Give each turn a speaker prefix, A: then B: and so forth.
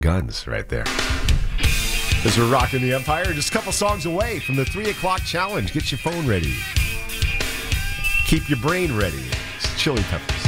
A: Guns right there. As we're rocking the Empire, just a couple songs away from the 3 o'clock challenge. Get your phone ready. Keep your brain ready. It's Chili Peppers.